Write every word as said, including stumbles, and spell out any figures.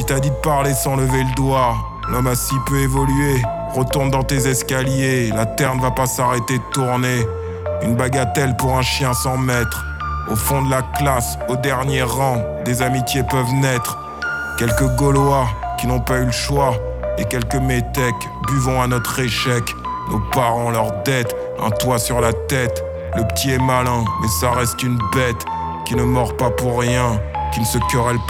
t'a dit de parler sans lever le doigt. L'homme a si peu évolué. Retourne dans tes escaliers. La terre ne va pas s'arrêter de tourner. Une bagatelle pour un chien sans maître. Au fond de la classe, au dernier rang, des amitiés peuvent naître. Quelques Gaulois qui n'ont pas eu le choix. Et quelques métèques buvons à notre échec. Nos parents, leurs dettes, un toit sur la tête. Le petit est malin, mais ça reste une bête qui ne mord pas pour rien, qui ne se querelle pas.